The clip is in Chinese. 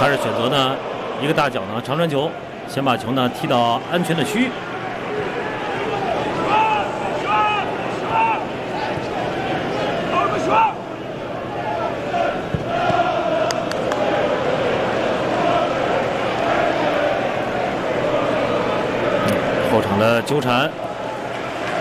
还是选择呢一个大脚呢长传球，先把球呢踢到安全的区域。后场的纠缠。